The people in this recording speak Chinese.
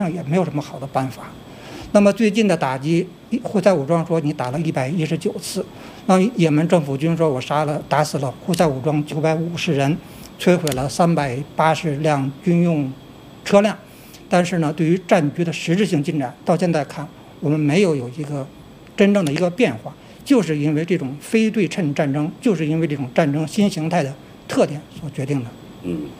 也没有什么好的办法。那么最近的打击，胡塞武装说你打了119次，那也门政府军说我打死了胡塞武装950人，摧毁了380辆军用车辆。但是呢，对于战局的实质性进展，到现在看，我们没有一个真正的一个变化，就是因为这种非对称战争，就是因为这种战争新形态的特点所决定的。